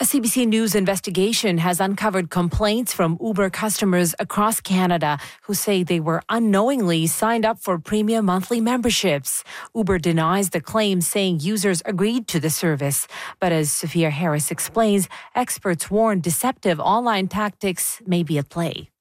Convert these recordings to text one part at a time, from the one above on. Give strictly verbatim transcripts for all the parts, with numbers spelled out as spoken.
A C B C News investigation has uncovered complaints from Uber customers across Canada who say they were unknowingly signed up for premium monthly memberships. Uber denies the claim, saying users agreed to the service. But as Sophia Harris explains, experts warn deceptive online tactics may be at play.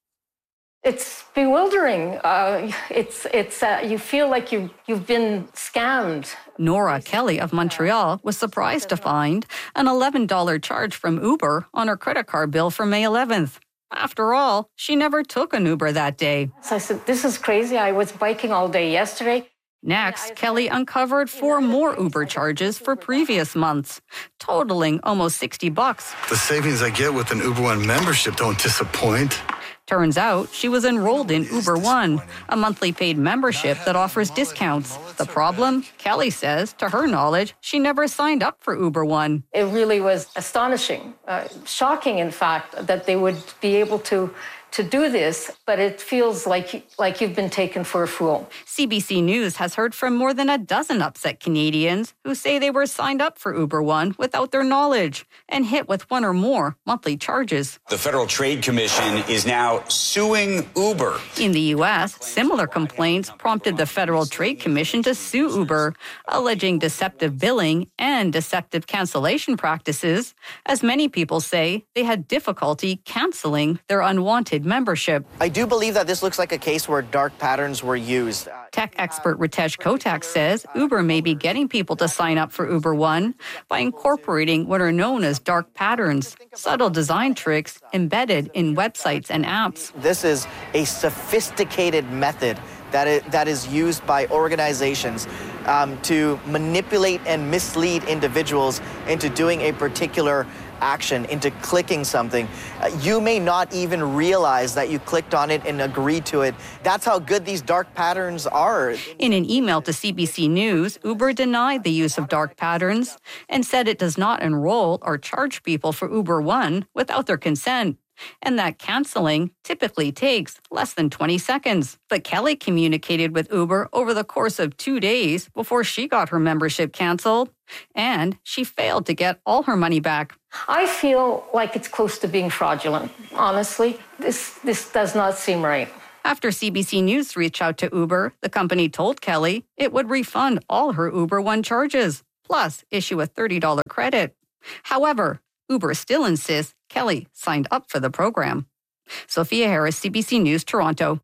It's bewildering. Uh, it's it's uh, you feel like you you've been scammed. Nora Kelly of Montreal was surprised to find an eleven dollars charge from Uber on her credit card bill for May eleventh. After all, she never took an Uber that day. So I said, "This is crazy. I was biking all day yesterday." Next, Kelly uncovered four more Uber charges for previous months, totaling almost sixty bucks. The savings I get with an Uber One membership don't disappoint. Turns out she was enrolled in Uber One, a monthly paid membership that offers discounts. The problem, Kelly says, to her knowledge, she never signed up for Uber One. It really was astonishing, uh, shocking, in fact, that they would be able to to do this, but it feels like like you've been taken for a fool. C B C News has heard from more than a dozen upset Canadians who say they were signed up for Uber One without their knowledge and hit with one or more monthly charges. The Federal Trade Commission is now suing Uber. In the U S, similar complaints prompted the Federal Trade Commission to sue Uber, alleging deceptive billing and deceptive cancellation practices, as many people say they had difficulty canceling their unwanted membership. I do believe that this looks like a case where dark patterns were used. Tech expert Ritesh Kotak says Uber may be getting people to sign up for Uber One by incorporating what are known as dark patterns, subtle design tricks embedded in websites and apps. This is a sophisticated method that is, that is used by organizations um, to manipulate and mislead individuals into doing a particular action, into clicking something. Uh, you may not even realize that you clicked on it and agreed to it. That's how good these dark patterns are. In an email to C B C News, Uber denied the use of dark patterns and said it does not enroll or charge people for Uber One without their consent, and that canceling typically takes less than twenty seconds. But Kelly communicated with Uber over the course of two days before she got her membership canceled, and she failed to get all her money back. I feel like it's close to being fraudulent, honestly. This this does not seem right. After C B C News reached out to Uber, the company told Kelly it would refund all her Uber One charges, plus issue a thirty dollars credit. However, Uber still insists Kelly signed up for the program. Sophia Harris, C B C News, Toronto.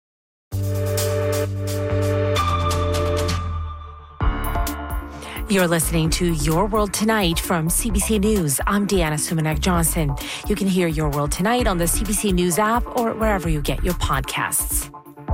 You're listening to Your World Tonight from C B C News. I'm Deanna Sumanak-Johnson. You can hear Your World Tonight on the C B C News app or wherever you get your podcasts.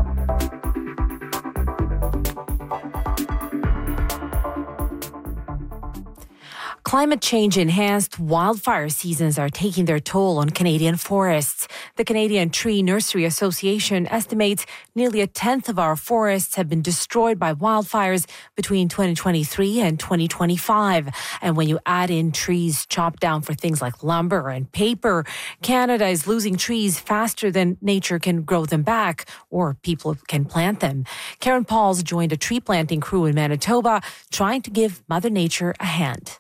Climate change-enhanced wildfire seasons are taking their toll on Canadian forests. The Canadian Tree Nursery Association estimates nearly a tenth of our forests have been destroyed by wildfires between twenty twenty-three and twenty twenty-five. And when you add in trees chopped down for things like lumber and paper, Canada is losing trees faster than nature can grow them back or people can plant them. Karen Pauls joined a tree planting crew in Manitoba trying to give Mother Nature a hand.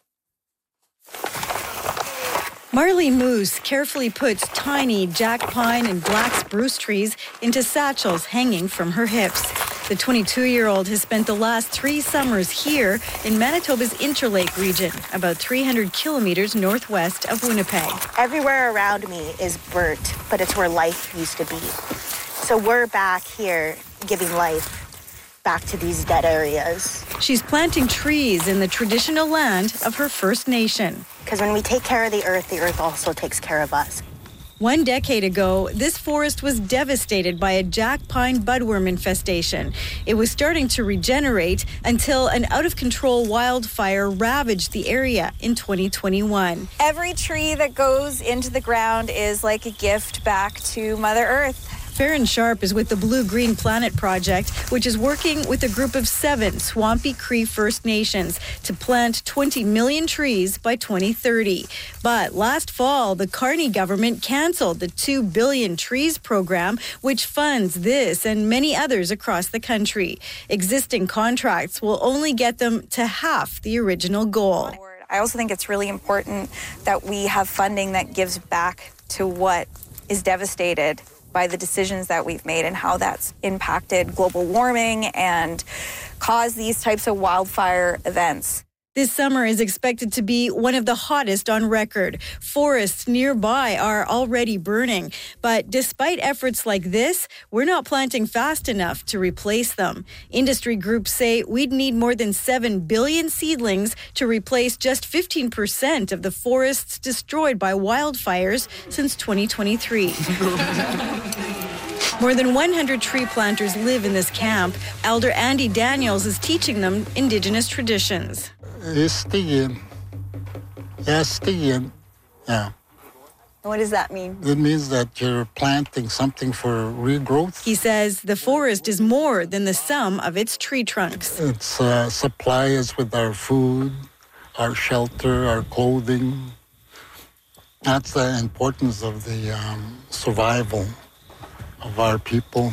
Marley Moose carefully puts tiny jack pine and black spruce trees into satchels hanging from her hips. The twenty-two-year-old has spent the last three summers here in Manitoba's Interlake region, about three hundred kilometers northwest of Winnipeg. Everywhere around me is burnt, but it's where life used to be. So we're back here giving life back to these dead areas. She's planting trees in the traditional land of her First Nation. Because when we take care of the earth, the earth also takes care of us. One decade ago, this forest was devastated by a jack pine budworm infestation. It was starting to regenerate until an out-of-control wildfire ravaged the area in twenty twenty-one. Every tree that goes into the ground is like a gift back to Mother Earth. Farron Sharp is with the Blue Green Planet Project, which is working with a group of seven Swampy Cree First Nations to plant twenty million trees by twenty thirty. But last fall, the Carney government canceled the two billion Trees program, which funds this and many others across the country. Existing contracts will only get them to half the original goal. I also think it's really important that we have funding that gives back to what is devastated by the decisions that we've made and how that's impacted global warming and caused these types of wildfire events. This summer is expected to be one of the hottest on record. Forests nearby are already burning. But despite efforts like this, we're not planting fast enough to replace them. Industry groups say we'd need more than seven billion seedlings to replace just fifteen percent of the forests destroyed by wildfires since twenty twenty-three. More than one hundred tree planters live in this camp. Elder Andy Daniels is teaching them Indigenous traditions. Istigin. Istigin. Yeah. What does that mean? It means that you're planting something for regrowth. He says the forest is more than the sum of its tree trunks. It's uh, supply us with our food, our shelter, our clothing. That's the importance of the um, survival of our people.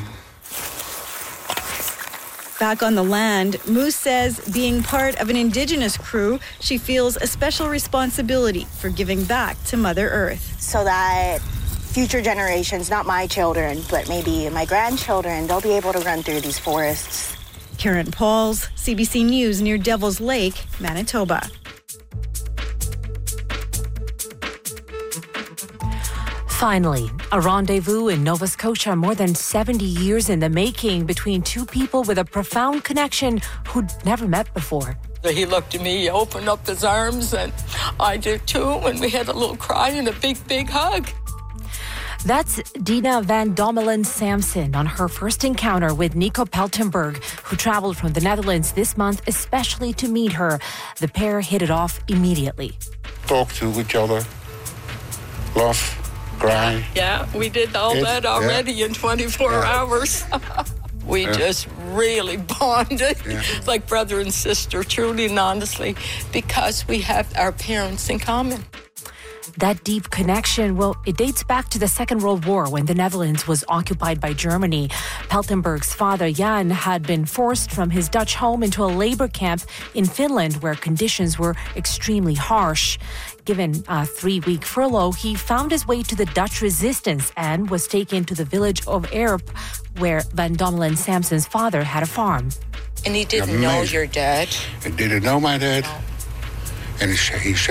Back on the land, Moose says being part of an Indigenous crew, she feels a special responsibility for giving back to Mother Earth. So that future generations, not my children, but maybe my grandchildren, they'll be able to run through these forests. Karen Pauls, C B C News near Devil's Lake, Manitoba. Finally, a rendezvous in Nova Scotia more than seventy years in the making between two people with a profound connection who'd never met before. He looked at me, he opened up his arms, and I did too, and we had a little cry and a big, big hug. That's Dina van Dommelen Samson on her first encounter with Nico Peltenberg, who traveled from the Netherlands this month especially to meet her. The pair hit it off immediately. Talk to each other, laugh, cry. Yeah, we did all It's, that already yeah. in twenty-four Yeah. hours. We Yeah. just really bonded Yeah. like brother and sister, truly and honestly, because we have our parents in common. That deep connection, well, it dates back to the Second World War when the Netherlands was occupied by Germany. Peltenberg's father, Jan, had been forced from his Dutch home into a labor camp in Finland where conditions were extremely harsh. Given a three-week furlough, he found his way to the Dutch resistance and was taken to the village of Erp, where Van Dommelen Samson's father had a farm. And he didn't know Amazing. your dad? I didn't know my dad. And he, he